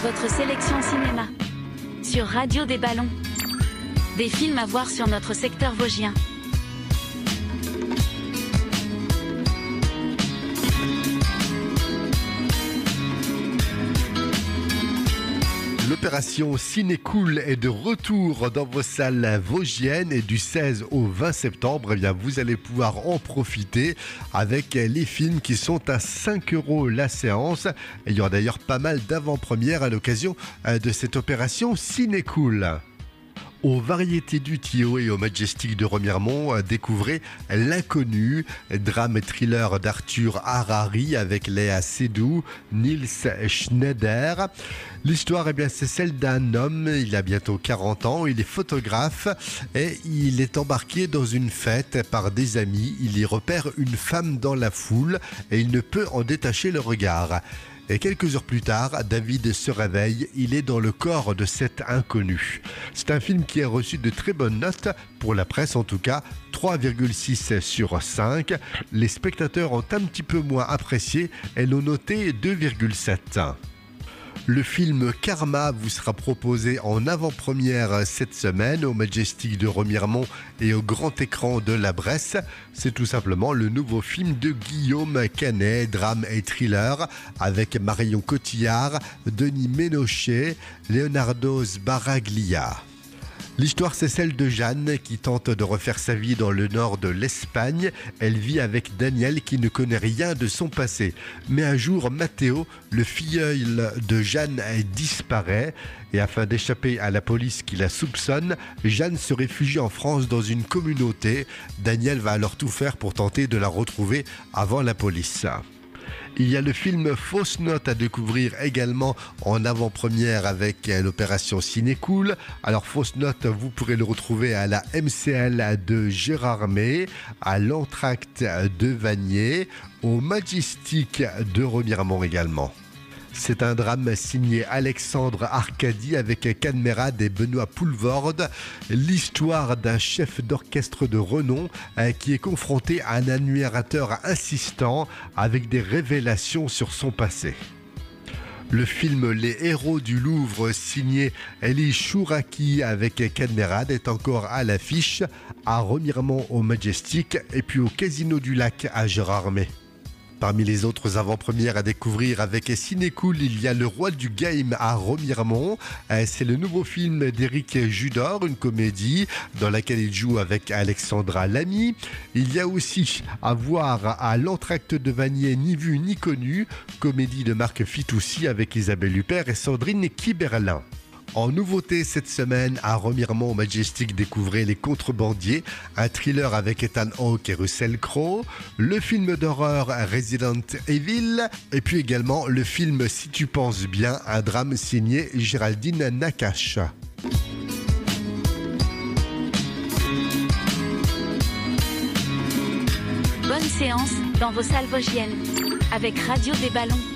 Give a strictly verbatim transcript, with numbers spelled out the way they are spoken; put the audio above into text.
votre sélection cinéma. Sur Radio des Ballons. Des films à voir sur notre secteur vosgien. L'opération Ciné-Cool est de retour dans vos salles vosgiennes et du seize au vingt septembre, eh bien, vous allez pouvoir en profiter avec les films qui sont à cinq euros la séance. Et il y aura d'ailleurs pas mal d'avant-premières à l'occasion de cette opération Ciné-Cool. Aux Variétés du Tio et au Majestic de Remiremont, découvrez L'Inconnu, drame et thriller d'Arthur Harari avec Léa Seydoux, Niels Schneider. L'histoire, eh bien, c'est celle d'un homme, il a bientôt quarante ans, il est photographe et il est embarqué dans une fête par des amis. Il y repère une femme dans la foule et il ne peut en détacher le regard. Et quelques heures plus tard, David se réveille, il est dans le corps de cet inconnu. C'est un film qui a reçu de très bonnes notes, pour la presse en tout cas, trois virgule six sur cinq. Les spectateurs ont un petit peu moins apprécié et l'ont noté deux virgule sept. Le film Karma vous sera proposé en avant-première cette semaine au Majestic de Remiremont et au grand écran de la Bresse. C'est tout simplement le nouveau film de Guillaume Canet, drame et thriller, avec Marion Cotillard, Denis Ménochet, Leonardo Sbaraglia. L'histoire, c'est celle de Jeanne qui tente de refaire sa vie dans le nord de l'Espagne. Elle vit avec Daniel qui ne connaît rien de son passé. Mais un jour, Matteo, le filleul de Jeanne, disparaît. Et afin d'échapper à la police qui la soupçonne, Jeanne se réfugie en France dans une communauté. Daniel va alors tout faire pour tenter de la retrouver avant la police. Il y a le film Fausse Note à découvrir également en avant-première avec l'opération Ciné-Cool. Alors Fausse Note, vous pourrez le retrouver à la M C L de Gérardmer, à l'Entracte de Vanier, au Majestic de Remiremont également. C'est un drame signé Alexandre Arcadi avec Cadmerade et Benoît Poulvorde. L'histoire d'un chef d'orchestre de renom qui est confronté à un admirateur insistant avec des révélations sur son passé. Le film Les Héros du Louvre signé Elie Chouraki avec Cadmerade est encore à l'affiche à Remiremont au Majestic et puis au Casino du Lac à Gérardmer. Parmi les autres avant-premières à découvrir avec Ciné-Cool, il y a Le Roi du Game à Remiremont. C'est le nouveau film d'Éric Judor, une comédie dans laquelle il joue avec Alexandra Lamy. Il y a aussi à voir à l'Entracte de Vanier, Ni vu ni connu, comédie de Marc Fitoussi avec Isabelle Huppert et Sandrine Kiberlin. En nouveauté cette semaine, à Remiremont au Majestic, découvrez Les Contrebandiers, un thriller avec Ethan Hawke et Russell Crowe, le film d'horreur Resident Evil, et puis également le film Si tu penses bien, un drame signé Géraldine Nakache. Bonne séance dans vos salles vosgiennes avec Radio des Ballons.